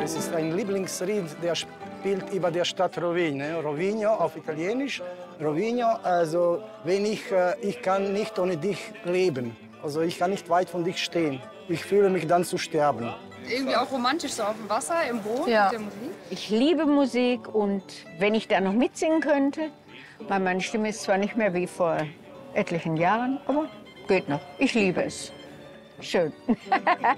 Es ist ein Lieblingslied, der spielt über der Stadt Rovigno. Rovigno auf Italienisch. Rovigno, also wenn ich kann nicht ohne dich leben. Also ich kann nicht weit von dich stehen. Ich fühle mich dann zu sterben. Irgendwie auch romantisch, so auf dem Wasser, im Boot Ja. mit der Musik. Ich liebe Musik und wenn ich da noch mitsingen könnte, weil meine Stimme ist zwar nicht mehr wie vor etlichen Jahren, aber geht noch. Ich liebe es. Schön.